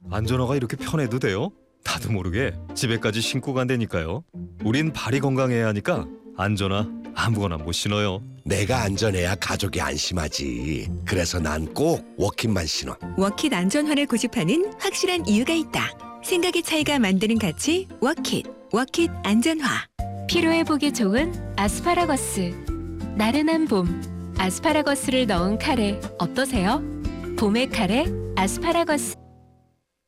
안전화가 이렇게 편해도 돼요? 나도 모르게 집에까지 신고 간다니까요. 우린 발이 건강해야 하니까 안전화 아무거나 못 신어요. 내가 안전해야 가족이 안심하지. 그래서 난 꼭 워킷만 신어. 워킷 안전화를 고집하는 확실한 이유가 있다. 생각의 차이가 만드는 가치 워킷. 워킷 안전화. 피로회복에 좋은 아스파라거스. 나른한 봄. 아스파라거스를 넣은 카레 어떠세요? 봄의 카레 아스파라거스.